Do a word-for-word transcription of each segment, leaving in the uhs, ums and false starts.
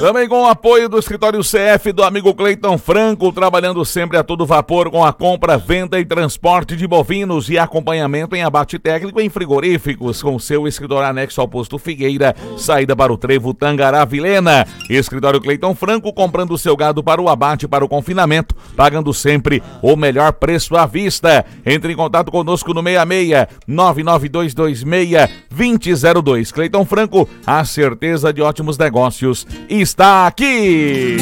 Também com o apoio do escritório C F do amigo Cleiton Franco, trabalhando sempre a todo vapor com a compra, venda e transporte de bovinos e acompanhamento em abate técnico em frigoríficos, com seu escritório anexo ao posto Figueira, saída para o Trevo Tangará Vilhena. Escritório Cleiton Franco, comprando seu gado para o abate, para o confinamento, pagando sempre o melhor preço à vista. Entre em contato conosco no seis seis nove nove dois dois seis dois zero zero dois. Cleiton Franco, a certeza de ótimos negócios está aqui.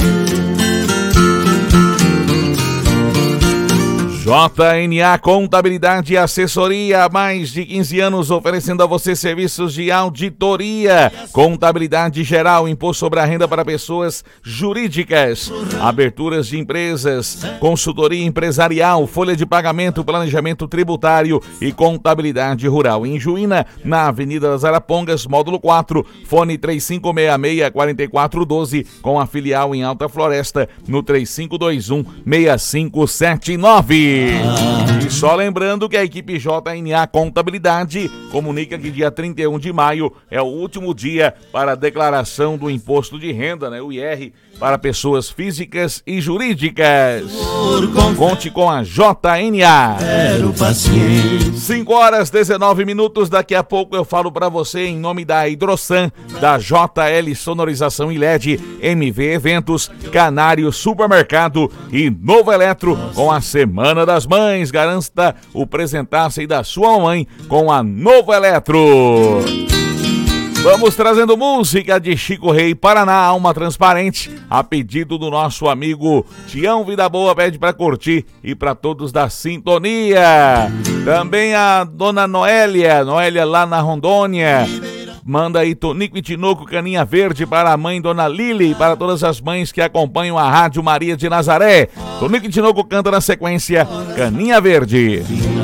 J N A Contabilidade e Assessoria, há mais de quinze anos oferecendo a você serviços de auditoria, contabilidade geral, imposto sobre a renda para pessoas jurídicas, aberturas de empresas, consultoria empresarial, folha de pagamento, planejamento tributário e contabilidade rural. Em Juína, na Avenida das Arapongas, módulo quatro, fone três cinco seis seis, quatro quatro um dois, com a filial em Alta Floresta no três cinco dois um, seis cinco sete nove. E só lembrando que a equipe J N A Contabilidade comunica que dia trinta e um de maio é o último dia para a declaração do imposto de renda, né, o I R, para pessoas físicas e jurídicas. Conte com a J N A. cinco horas dezenove minutos, daqui a pouco eu falo para você em nome da Hidrosan, da J L Sonorização e L E D, M V Eventos, Canário Supermercado e Novo Eletro com a Semana das Mães. Garanta o presentaço aí da sua mãe com a Novo Eletro. Vamos trazendo música de Chico Rei, Paraná, Alma Transparente, a pedido do nosso amigo Tião Vida Boa, pede para curtir e para todos da sintonia. Também a dona Noélia, Noélia lá na Rondônia, manda aí Tonico e Tinoco, Caninha Verde para a mãe Dona Lili e para todas as mães que acompanham a Rádio Maria de Nazaré. Tonico e Tinoco canta na sequência Caninha Verde.